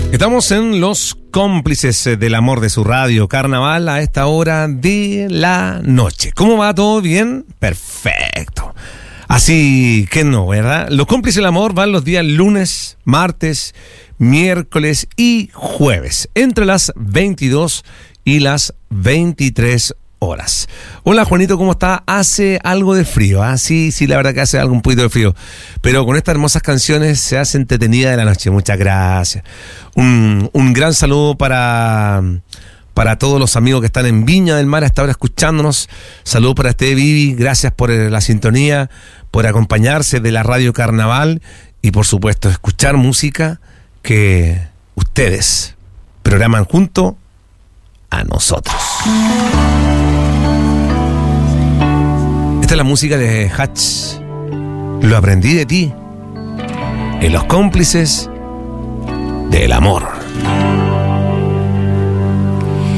Estamos en Los Cómplices del Amor de su radio Carnaval a esta hora de la noche. ¿Cómo va? ¿Todo bien? Perfecto. Así que no, ¿verdad? Los Cómplices del Amor van los días lunes, martes, miércoles y jueves, entre las 22 y las 23 horas. Hola Juanito, ¿cómo está? Hace algo de frío, ¿ah? Sí, la verdad que hace algo un poquito de frío, pero con estas hermosas canciones se hace entretenida de la noche. Muchas gracias. Un gran saludo para todos los amigos que están en Viña del Mar hasta ahora escuchándonos. Saludos para usted, Vivi, gracias por la sintonía, por acompañarse de la radio Carnaval y por supuesto escuchar música que ustedes programan junto a nosotros. Esta es la música de Hatch. Lo aprendí de ti. En Los Cómplices del Amor.